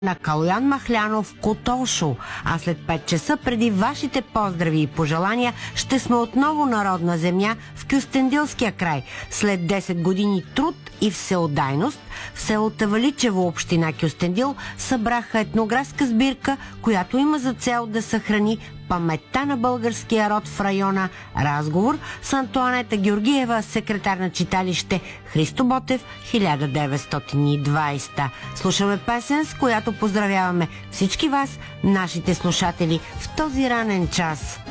на Калоян Махлянов Котошо. А след 5 часа, преди вашите поздрави и пожелания, ще сме отново на родна земя в Кюстендилския край. След 10 години труд и всеотдайност в село Таваличево, община Кюстендил, събраха етнографска сбирка, която има за цел да съхрани паметта на българския род в района. Разговор с Антоанета Георгиева, секретар на читалище Христо Ботев, 1920. Слушаме песен, с която поздравяваме всички вас, нашите слушатели, в този ранен час.